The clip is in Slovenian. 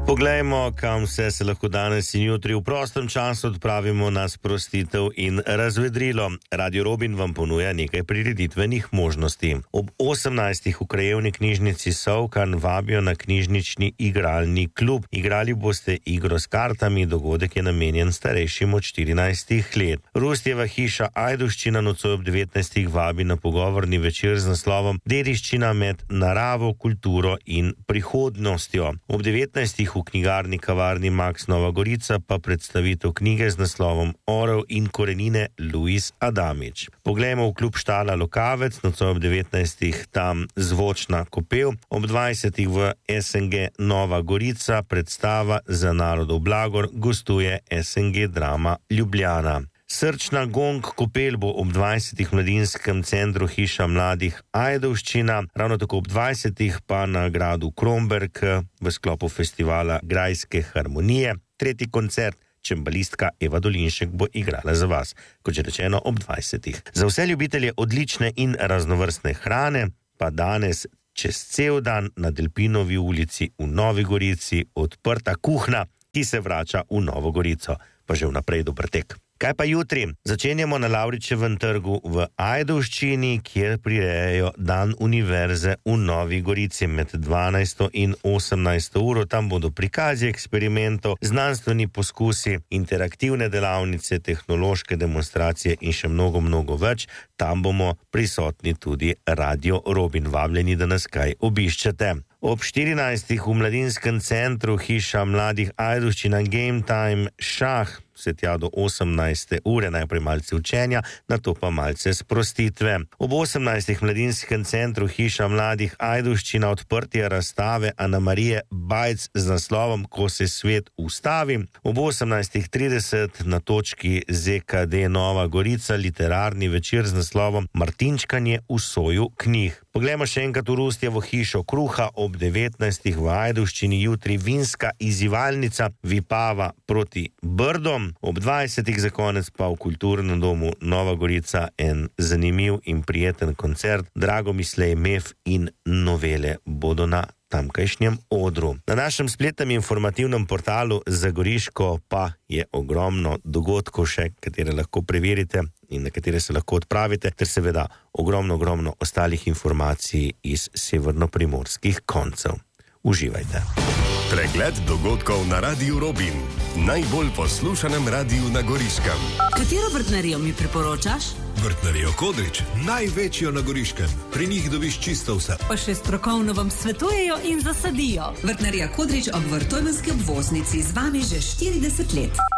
Poglejmo, kam vse se lahko danes in jutri v prostem času odpravimo na sprostitev in razvedrilo. Radio Robin vam ponuja nekaj prireditvenih možnosti. Ob 18. v krajevni knjižnici Sovkan vabijo na knjižnični igralni klub. Igrali boste igro s kartami, dogodek je namenjen starejšim od 14 let. Rustjeva hiša Ajdovščina nocoj ob 19. vabi na pogovorni večer z naslovom Dediščina med naravo, kulturo in prihodnostjo. Ob 19. v knjigarni kavarni Max Nova Gorica pa predstavitev knjige z naslovom Orel in korenine Luis Adamič. Poglejmo v klub Štala Lokavec, nocoj ob 19. tam Zvočna kopel, ob 20. v SNG Nova Gorica predstava Za narodov blagor gostuje SNG Drama Ljubljana. Srčna gong kopel bo ob 20. v mladinskem centru Hiša mladih Ajdovščina, ravno tako ob 20. pa na gradu Kromberk v sklopu festivala Grajske harmonije. Tretji koncert, čembalistka Eva Dolinšek bo igrala za vas, kot že rečeno ob 20. Za vse ljubitelje odlične in raznovrstne hrane pa danes čez cel dan na Delpinovi ulici v Novi Gorici odprta kuhna, ki se vrača v Novo Gorico. Pa že vnaprej dober tek. Kaj pa jutri? Začenjamo na Lavričevem trgu v Ajdovščini, kjer prirejajo Dan univerze v Novi Gorici med 12. in 18. uro. Tam bodo prikazi eksperimentov, znanstveni poskusi, interaktivne delavnice, tehnološke demonstracije in še mnogo več. Tam bomo prisotni tudi Radio Robin. Vabljeni, da nas kaj obiščete. Ob 14. v mladinskem centru Hiša mladih Ajdovščina Game Time šah, se tja do 18. ure, najprej malce učenja, nato pa malce sprostitve. Ob 18. v mladinskem centru Hiša mladih Ajdovščina odprtje razstave Ana Marije Bajc z naslovom Ko se svet ustavi. Ob 18.30 na točki ZKD Nova Gorica literarni večer z naslovom Martinčkanje v soju knjig. Poglejmo še enkrat v Rustjevo hišo kruha ob 19. v Ajdovščini, jutri vinska izzivalnica Vipava proti Brdom. Ob 20. za konec pa v kulturnem domu Nova Gorica en zanimiv in prijeten koncert. Dragomislej Mef in novele bodo na tamkajšnjem odru. Na našem spletnem informativnem portalu Zagoriško pa je ogromno dogodkov še, katere lahko preverite in na katere se lahko odpravite, ter seveda ogromno ostalih informacij iz severnoprimorskih koncev. Uživajte. Pregled dogodkov na Radiu Robin, najbolj poslušanem radiju na Goriškem. Katero vrtnarijo mi priporočaš? Vrtnarijo Kodrič, največjo na Goriškem. Pri njih dobiš čisto vse. Pa še strokovno vam svetujejo in zasadijo. Vrtnarija Kodrič ob Vrtojmenski obvoznici z vami že 40 let.